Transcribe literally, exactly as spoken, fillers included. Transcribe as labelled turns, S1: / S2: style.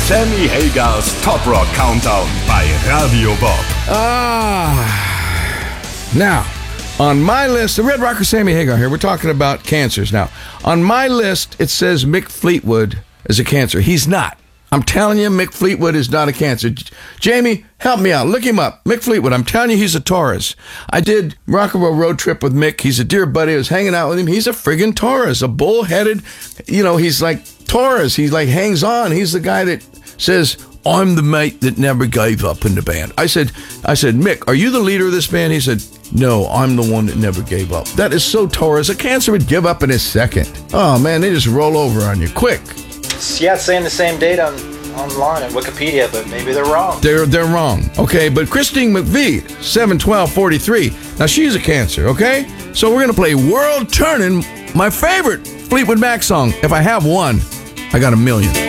S1: Sammy Hagers Top Rock Countdown bei Radio Bob.
S2: Ah. Now, on my list, the Red Rocker Sammy Hagar here, we're talking about cancers. Now, on my list, it says Mick Fleetwood is a cancer. He's not. I'm telling you, Mick Fleetwood is not a cancer. J- Jamie, help me out. Look him up. Mick Fleetwood. I'm telling you, he's a Taurus. I did Rock and Roll Road Trip with Mick. He's a dear buddy. I was hanging out with him. He's a friggin' Taurus, a bull-headed, you know, he's like Taurus. He's like hangs on. He's the guy that says, I'm the mate that never gave up in the band. I said, I said, Mick, are you the leader of this band? He said, no, I'm the one that never gave up. That is so Taurus. A cancer would give up in a second. Oh, man, they just roll over on you quick.
S3: Yeah, it's saying the same date on online at Wikipedia, but maybe they're wrong.
S2: They're they're wrong. Okay, but Christine McVie, seven twelve forty-three. Now she's a cancer, okay? So we're gonna play World Turning, my favorite Fleetwood Mac song. If I have one, I got a million.